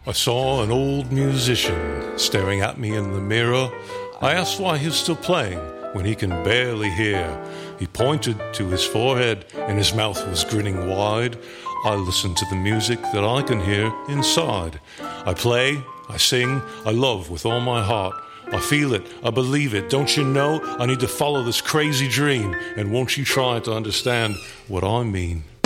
I saw an old musician staring at me in the mirror. I asked why he was still playing when he can barely hear. He pointed to his forehead and his mouth was grinning wide. I listen to the music that I can hear inside. I play, I sing, I love with all my heart. I feel it, I believe it. Don't you know I need to follow this crazy dream? And won't you try to understand what I mean?